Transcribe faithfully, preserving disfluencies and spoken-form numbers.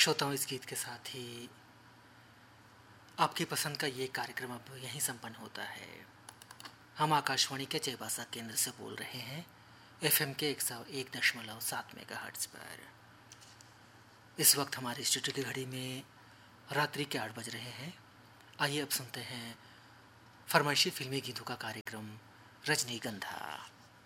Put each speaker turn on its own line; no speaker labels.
श्रोताओं, इस गीत के साथ ही आपकी पसंद का ये कार्यक्रम अब यहीं संपन्न होता है। हम आकाशवाणी के चेबासा केंद्र से बोल रहे हैं, एफएम के एक सौ एक दशमलव सात मेगाहर्ट्ज़ पर। इस वक्त हमारी स्टूडियो की घड़ी में रात्रि के आठ बज रहे हैं। आइए अब सुनते हैं फरमाइशी फिल्मी गीतों का कार्यक्रम रजनीगंधा।